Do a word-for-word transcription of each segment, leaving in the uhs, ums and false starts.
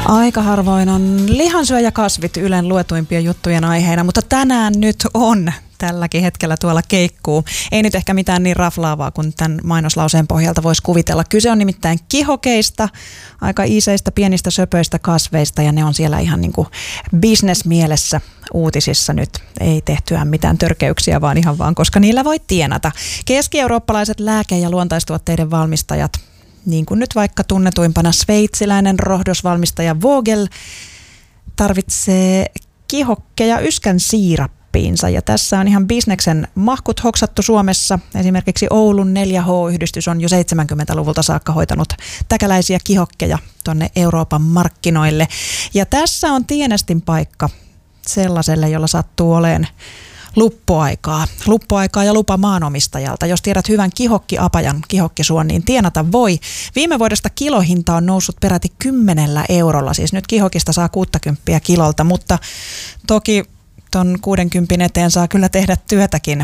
Aika harvoin on lihansyöjäkasvit Ylen luetuimpien juttujen aiheena, mutta tänään nyt on. Tälläkin hetkellä tuolla keikkuu. Ei nyt ehkä mitään niin raflaavaa kuin tämän mainoslauseen pohjalta voisi kuvitella. Kyse on nimittäin kihokeista, aika iiseistä pienistä söpöistä kasveista ja ne on siellä ihan niin kuin business-mielessä uutisissa nyt. Ei tehtyä mitään törkeyksiä, vaan ihan vaan, koska niillä voi tienata. Keski-eurooppalaiset lääke- ja luontaistuotteiden valmistajat, niin kuin nyt vaikka tunnetuimpana sveitsiläinen rohdosvalmistaja Vogel, tarvitsee kihokkeja yskän siirappiinsa. Ja tässä on ihan bisneksen mahkut hoksattu Suomessa. Esimerkiksi Oulun neljä H-yhdistys on jo seitsemänkymmentäluvulta saakka hoitanut täkäläisiä kihokkeja tuonne Euroopan markkinoille. Ja tässä on tienestin paikka sellaiselle, jolla sattuu olemaan luppuaikaa. Luppuaikaa ja lupa maanomistajalta. Jos tiedät hyvän kihokkiapajan kihokkisuon, niin tienata voi. Viime vuodesta kilohinta on noussut peräti kymmenellä eurolla. Siis nyt kihokista saa kuusikymmentä kilolta, mutta toki ton kuudenkympin eteen saa kyllä tehdä työtäkin.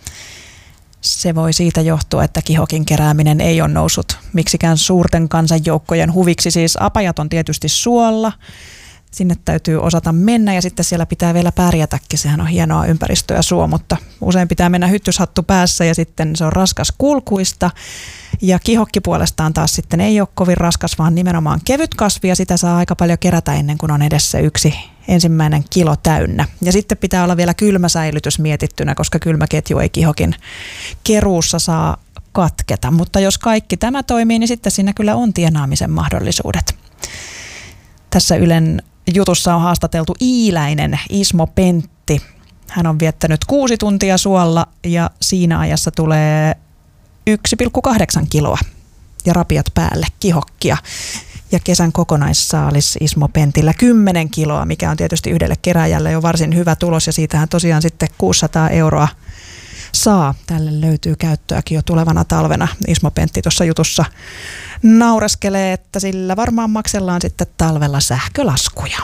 Se voi siitä johtua, että kihokin kerääminen ei ole noussut miksikään suurten kansanjoukkojen huviksi. Siis apajat on tietysti suolla. Sinne täytyy osata mennä ja sitten siellä pitää vielä pärjätäkin. Sehän on hienoa ympäristöä suo, mutta usein pitää mennä hyttyshattu päässä ja sitten se on raskas kulkuista. Ja kihokki puolestaan taas sitten ei ole kovin raskas, vaan nimenomaan kevyt kasvi ja sitä saa aika paljon kerätä ennen kuin on edessä yksi ensimmäinen kilo täynnä. Ja sitten pitää olla vielä kylmäsäilytys mietittynä, koska kylmäketju ei kihokin keruussa saa katketa. Mutta jos kaikki tämä toimii, niin sitten siinä kyllä on tienaamisen mahdollisuudet. Tässä Ylen jutussa on haastateltu iiläinen Ismo Pentti. Hän on viettänyt kuusi tuntia suolla ja siinä ajassa tulee yksi pilkku kahdeksan kiloa ja rapiat päälle kihokkia. Ja kesän kokonaissaalis Ismo Pentillä kymmenen kiloa, mikä on tietysti yhdelle kerääjälle jo varsin hyvä tulos ja siitähän tosiaan sitten kuusisataa euroa saa. Tälle löytyy käyttöäkin jo tulevana talvena. Ismo Pentti tuossa jutussa naureskelee, että sillä varmaan maksellaan sitten talvella sähkölaskuja.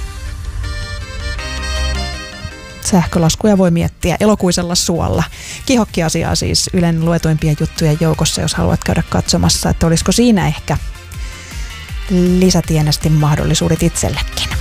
Sähkölaskuja voi miettiä elokuisella suolla. Kihokkiasiaa siis Ylen luetuimpien juttujen joukossa, jos haluat käydä katsomassa, että olisiko siinä ehkä lisätienestin mahdollisuudet itsellekin.